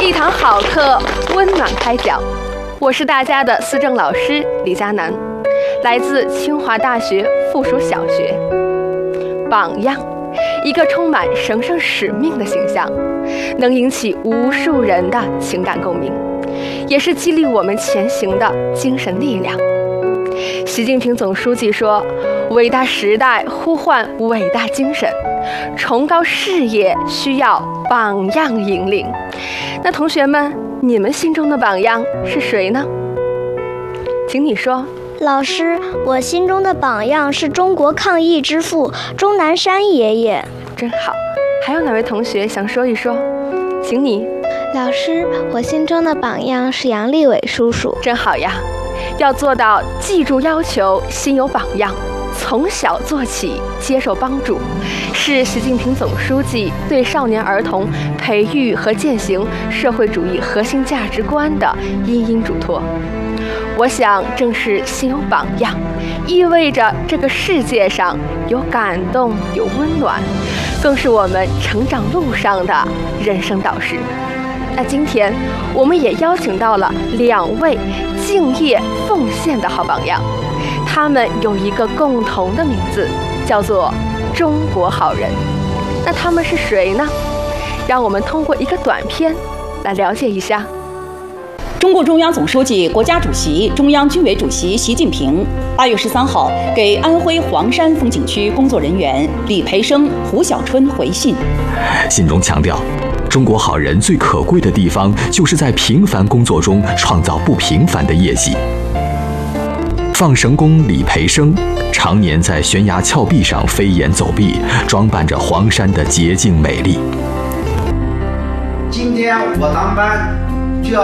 一堂好课，温暖开讲。我是大家的思政老师李佳楠，来自清华大学附属小学。榜样，一个充满神圣使命的形象，能引起无数人的情感共鸣，也是激励我们前行的精神力量。习近平总书记说，伟大时代呼唤伟大精神，崇高事业需要榜样引领。那同学们，你们心中的榜样是谁呢？请你说。 老师，我心中的榜样是中国抗疫之父钟南山爷爷。 真好，还有哪位同学想说一说？请你。 老师，我心中的榜样是杨利伟叔叔。 真好呀，要做到记住要求，心有榜样，从小做起，接受帮助，是习近平总书记对少年儿童培育和践行社会主义核心价值观的殷殷嘱托。我想，正是心有榜样，意味着这个世界上有感动，有温暖，更是我们成长路上的人生导师。那今天我们也邀请到了2位敬业奉献的好榜样，他们有一个共同的名字，叫做中国好人。那他们是谁呢？让我们通过一个短片来了解一下。 中共中央总书记、国家主席、中央军委主席习近平8月13号给安徽黄山风景区工作人员李培生、胡小春回信， 信中强调，中国好人最可贵的地方，就是在平凡工作中创造不平凡的业绩。放绳工李培生常年在悬崖峭壁上飞檐走壁，装扮着黄山的洁净美丽。 今天我当班